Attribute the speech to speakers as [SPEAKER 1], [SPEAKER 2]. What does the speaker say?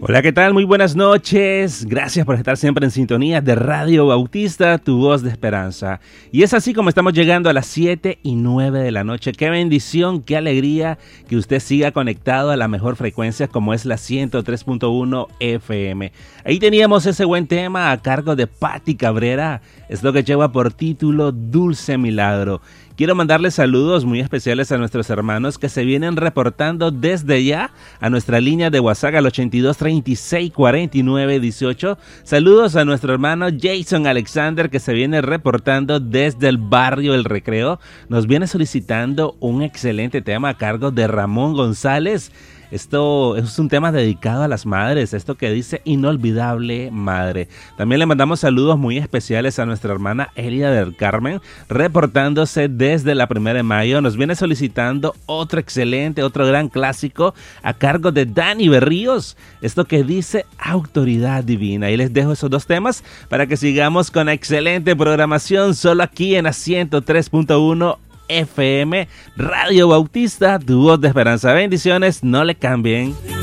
[SPEAKER 1] Hola, ¿qué tal? Muy buenas noches. Gracias por estar siempre en sintonía de Radio Bautista, tu voz de esperanza. Y es así como estamos llegando a las 7:09 de la noche. Qué bendición, qué alegría que usted siga conectado a la mejor frecuencia como es la 103.1 FM. Ahí teníamos ese buen tema a cargo de Patti Cabrera. Es lo que lleva por título Dulce Milagro. Quiero mandarles saludos muy especiales a nuestros hermanos que se vienen reportando desde ya a nuestra línea de WhatsApp al 82 36 49 18. Saludos a nuestro hermano Jason Alexander que se viene reportando desde el barrio El Recreo. Nos viene solicitando un excelente tema a cargo de Ramón González. Esto es un tema dedicado a las madres, esto que dice Inolvidable Madre. También le mandamos saludos muy especiales a nuestra hermana Elia del Carmen, reportándose desde la 1 de mayo. Nos viene solicitando otro excelente, otro gran clásico a cargo de Dani Berríos, esto que dice Autoridad Divina. Y les dejo esos dos temas para que sigamos con la excelente programación solo aquí en la 103.1 FM, Radio Bautista, tu voz de esperanza. Bendiciones, no le cambien.